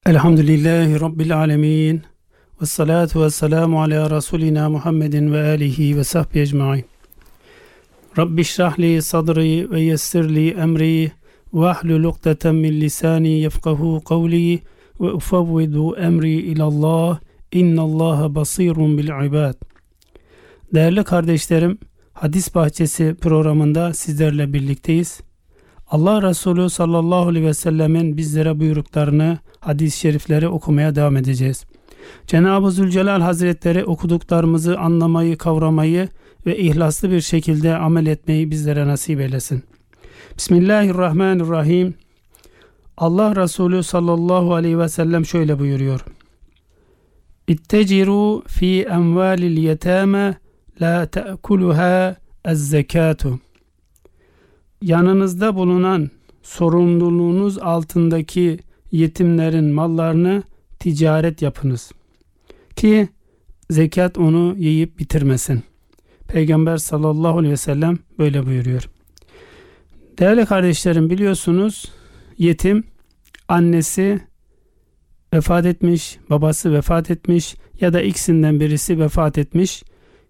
Elhamdülillahi Rabbil alemin. Ve salatu ve selamu ala Resulina Muhammedin ve alihi ve sahbihi ecma'in. Rabbi şrahli sadri ve yessirli emri ve ahlul ukdeten min lisani yefkahu kavli ve ufavvidu emri ilallah. İnnallaha basirun bil ibad. Değerli kardeşlerim, Hadis Bahçesi programında sizlerle birlikteyiz. Allah Resulü sallallahu aleyhi ve sellemin bizlere buyruklarını, hadis-i şerifleri okumaya devam edeceğiz. Cenab-ı Zülcelal Hazretleri okuduklarımızı anlamayı, kavramayı ve ihlaslı bir şekilde amel etmeyi bizlere nasip eylesin. Bismillahirrahmanirrahim. Allah Resulü sallallahu aleyhi ve sellem şöyle buyuruyor. İtteciru fi envalil yetame la te'kuluha ez-zekatu. Yanınızda bulunan sorumluluğunuz altındaki yetimlerin mallarını ticaret yapınız ki zekat onu yiyip bitirmesin. Peygamber sallallahu aleyhi ve sellem böyle buyuruyor. Değerli kardeşlerim, biliyorsunuz yetim, annesi vefat etmiş, babası vefat etmiş ya da ikisinden birisi vefat etmiş.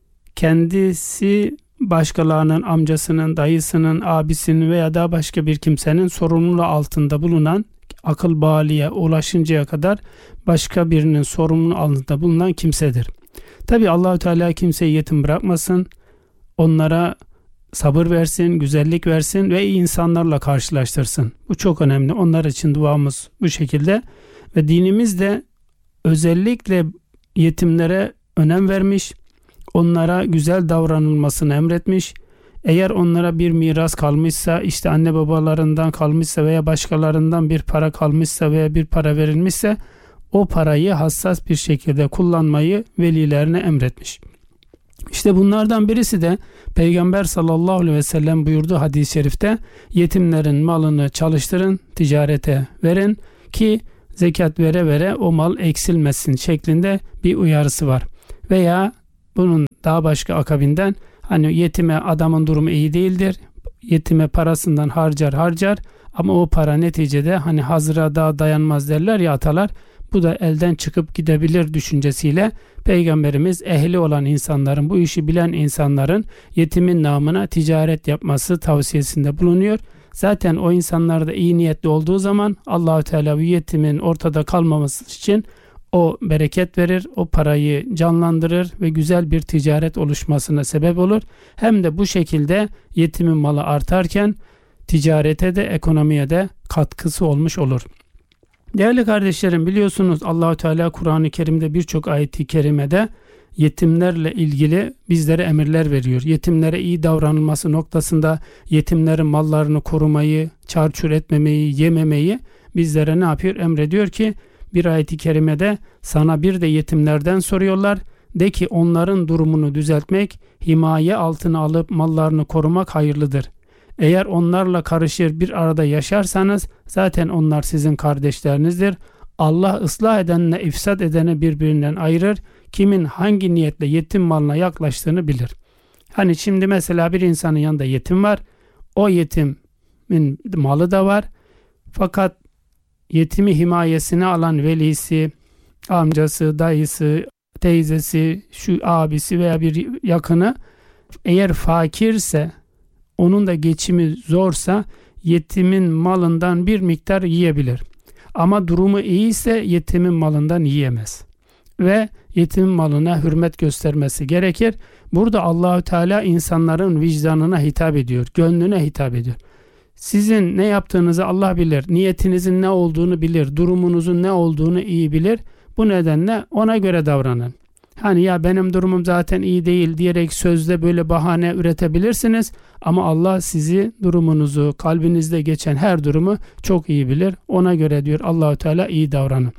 Kendisi başkalarının, amcasının, dayısının, abisinin veya da başka bir kimsenin sorumluluğu altında bulunan, akıl baliğe ulaşıncaya kadar başka birinin sorumluluğu altında bulunan kimsedir. Tabi Allahu Teala kimseyi yetim bırakmasın, onlara sabır versin, güzellik versin ve iyi insanlarla karşılaştırsın. Bu çok önemli. Onlar için duamız bu şekilde ve dinimiz de özellikle yetimlere önem vermiş, onlara güzel davranılmasını emretmiş. Eğer onlara bir miras kalmışsa, işte anne babalarından kalmışsa veya başkalarından bir para kalmışsa veya bir para verilmişse o parayı hassas bir şekilde kullanmayı velilerine emretmiş. İşte bunlardan birisi de Peygamber sallallahu aleyhi ve sellem buyurdu hadis-i şerifte, yetimlerin malını çalıştırın, ticarete verin ki zekat vere vere o mal eksilmesin şeklinde bir uyarısı var. Veya bunun daha başka akabinden, hani yetime adamın durumu iyi değildir, yetime parasından harcar ama o para neticede hani hazıra daha dayanmaz derler ya atalar, bu da elden çıkıp gidebilir düşüncesiyle Peygamberimiz ehli olan insanların, bu işi bilen insanların yetimin namına ticaret yapması tavsiyesinde bulunuyor. Zaten o insanlar da iyi niyetli olduğu zaman Allah-u Teala bu yetimin ortada kalmaması için o bereket verir, o parayı canlandırır ve güzel bir ticaret oluşmasına sebep olur. Hem de bu şekilde yetimin malı artarken ticarete de ekonomiye de katkısı olmuş olur. Değerli kardeşlerim, biliyorsunuz Allah-u Teala Kur'an-ı Kerim'de birçok ayet-i kerimede yetimlerle ilgili bizlere emirler veriyor. Yetimlere iyi davranılması noktasında yetimlerin mallarını korumayı, çarçur etmemeyi, yememeyi bizlere ne yapıyor? Emrediyor ki bir ayet-i kerimede sana bir de yetimlerden soruyorlar. De ki onların durumunu düzeltmek, himaye altına alıp mallarını korumak hayırlıdır. Eğer onlarla karışır bir arada yaşarsanız zaten onlar sizin kardeşlerinizdir. Allah ıslah edenle ifsad edeni birbirinden ayırır. Kimin hangi niyetle yetim malına yaklaştığını bilir. Hani şimdi mesela bir insanın yanında yetim var. O yetimin malı da var. Fakat yetimi himayesine alan velisi, amcası, dayısı, teyzesi, şu abisi veya bir yakını eğer fakirse, onun da geçimi zorsa yetimin malından bir miktar yiyebilir. Ama durumu iyiyse yetimin malından yiyemez. Ve yetimin malına hürmet göstermesi gerekir. Burada Allahu Teala insanların vicdanına hitap ediyor, gönlüne hitap ediyor. Sizin ne yaptığınızı Allah bilir, niyetinizin ne olduğunu bilir, durumunuzun ne olduğunu iyi bilir. Bu nedenle ona göre davranın. Hani ya benim durumum zaten iyi değil diyerek sözde böyle bahane üretebilirsiniz ama Allah sizi, durumunuzu, kalbinizde geçen her durumu çok iyi bilir. Ona göre diyor Allahu Teala iyi davranın.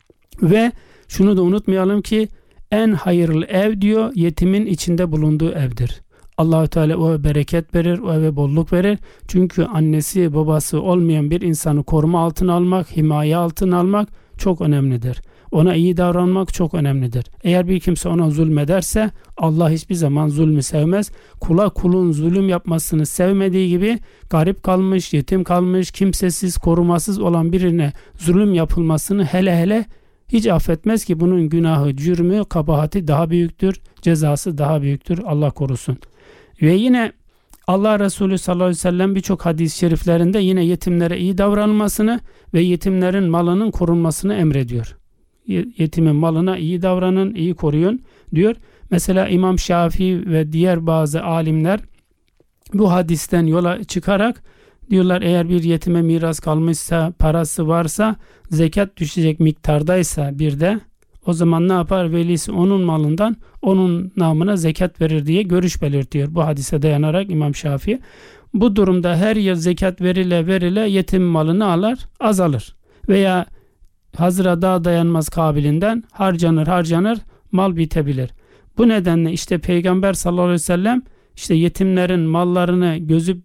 Ve şunu da unutmayalım ki en hayırlı ev diyor yetimin içinde bulunduğu evdir. Allah-u Teala o eve bereket verir, o eve bolluk verir. Çünkü annesi babası olmayan bir insanı koruma altına almak, himaye altına almak çok önemlidir. Ona iyi davranmak çok önemlidir. Eğer bir kimse ona zulmederse Allah hiçbir zaman zulmü sevmez. Kula kulun zulüm yapmasını sevmediği gibi garip kalmış, yetim kalmış, kimsesiz, korumasız olan birine zulüm yapılmasını hele hele hiç affetmez ki bunun günahı, cürmü, kabahati daha büyüktür, cezası daha büyüktür. Allah korusun. Ve yine Allah Resulü sallallahu aleyhi ve sellem birçok hadis-i şeriflerinde yine yetimlere iyi davranılmasını ve yetimlerin malının korunmasını emrediyor. Yetimin malına iyi davranın, iyi koruyun diyor. Mesela İmam Şafii ve diğer bazı alimler bu hadisten yola çıkarak diyorlar eğer bir yetime miras kalmışsa, parası varsa, zekat düşecek miktardaysa bir de o zaman ne yapar? Velisi onun malından onun namına zekat verir diye görüş belirtiyor. Bu hadise dayanarak İmam Şafii. Bu durumda her yıl zekat verile yetim malını alır, azalır. Veya hazıra daha dayanmaz kabilinden harcanır, mal bitebilir. Bu nedenle işte Peygamber sallallahu aleyhi ve sellem işte yetimlerin mallarını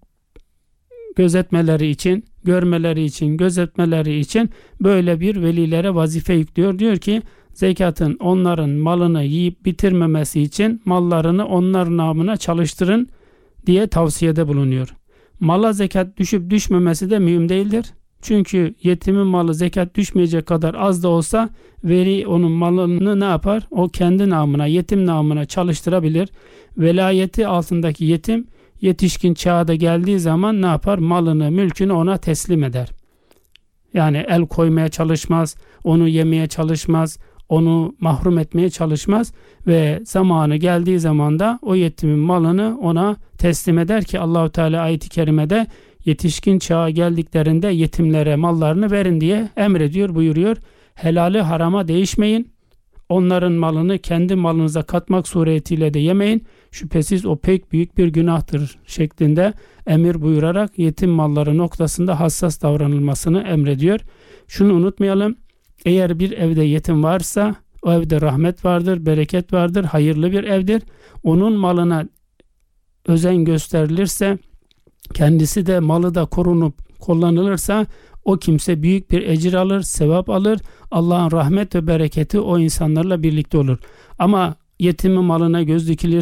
gözetmeleri için, görmeleri için, gözetmeleri için böyle bir velilere vazife yüklüyor. Diyor ki zekatın onların malını yiyip bitirmemesi için mallarını onlar namına çalıştırın diye tavsiyede bulunuyor. Mala zekat düşüp düşmemesi de mühim değildir. Çünkü yetimin malı zekat düşmeyecek kadar az da olsa veli onun malını ne yapar? O kendi namına, yetim namına çalıştırabilir. Velayeti altındaki yetim yetişkin çağda geldiği zaman ne yapar? Malını, mülkünü ona teslim eder. Yani el koymaya çalışmaz, onu yemeye çalışmaz, onu mahrum etmeye çalışmaz ve zamanı geldiği zaman da o yetimin malını ona teslim eder ki Allahu Teala ayet-i kerimede yetişkin çağa geldiklerinde yetimlere mallarını verin diye emrediyor, buyuruyor. Helali harama değişmeyin. Onların malını kendi malınıza katmak suretiyle de yemeyin. Şüphesiz o pek büyük bir günahtır şeklinde emir buyurarak yetim malları noktasında hassas davranılmasını emrediyor. Şunu unutmayalım. Eğer bir evde yetim varsa o evde rahmet vardır, bereket vardır, hayırlı bir evdir. Onun malına özen gösterilirse, kendisi de malı da korunup kullanılırsa o kimse büyük bir ecir alır, sevap alır. Allah'ın rahmet ve bereketi o insanlarla birlikte olur. Ama yetimin malına göz dikilirse,